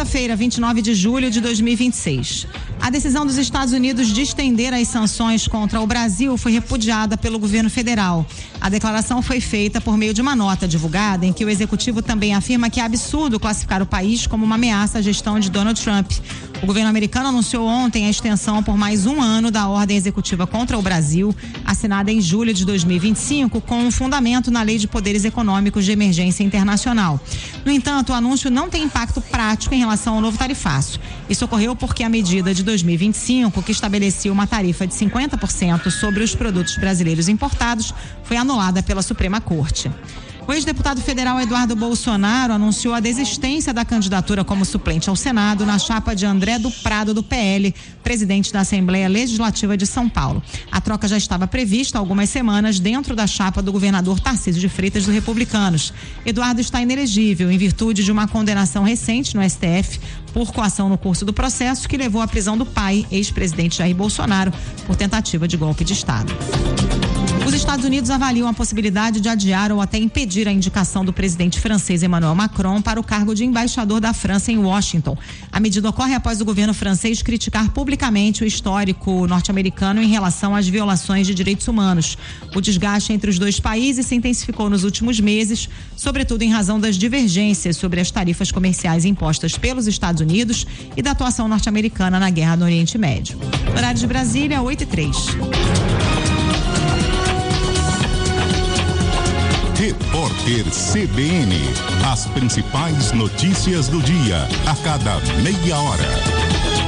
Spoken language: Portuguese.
Quinta-feira, 29 de julho de 2026. A decisão dos Estados Unidos de estender as sanções contra o Brasil foi repudiada pelo governo federal. A declaração foi feita por meio de uma nota divulgada em que o executivo também afirma que é absurdo classificar o país como uma ameaça à gestão de Donald Trump. O governo americano anunciou ontem a extensão por mais um ano da ordem executiva contra o Brasil, assinada em julho de 2025, com um fundamento na Lei de Poderes Econômicos de Emergência Internacional. No entanto, o anúncio não tem impacto prático em relação ao novo tarifaço. Isso ocorreu porque a medida de 2025, que estabelecia uma tarifa de 50% sobre os produtos brasileiros importados, foi anulada pela Suprema Corte. O ex-deputado federal Eduardo Bolsonaro anunciou a desistência da candidatura como suplente ao Senado na chapa de André do Prado, do PL, presidente da Assembleia Legislativa de São Paulo. A troca já estava prevista há algumas semanas dentro da chapa do governador Tarcísio de Freitas, do Republicanos. Eduardo está inelegível em virtude de uma condenação recente no STF por coação no curso do processo que levou à prisão do pai, ex-presidente Jair Bolsonaro, por tentativa de golpe de Estado. Os Estados Unidos avaliam a possibilidade de adiar ou até impedir a indicação do presidente francês Emmanuel Macron para o cargo de embaixador da França em Washington. A medida ocorre após o governo francês criticar publicamente o histórico norte-americano em relação às violações de direitos humanos. O desgaste entre os dois países se intensificou nos últimos meses, sobretudo em razão das divergências sobre as tarifas comerciais impostas pelos Estados Unidos e da atuação norte-americana na guerra no Oriente Médio. Horário de Brasília, 8h03. Repórter CBN. As principais notícias do dia, a cada meia hora.